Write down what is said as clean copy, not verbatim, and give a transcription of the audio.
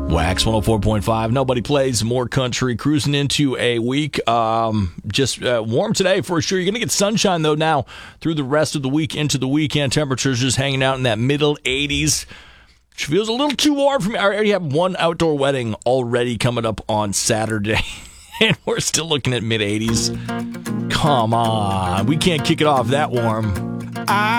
Wax 104.5. Nobody plays more country. Cruising into a week. Just warm today for sure. You're going to get sunshine, though, now through the rest of the week into the weekend. Temperatures just hanging out in that middle 80s. Which feels a little too warm for me. I already have one outdoor wedding already coming up on Saturday. And we're still looking at mid 80s. Come on. We can't kick it off that warm.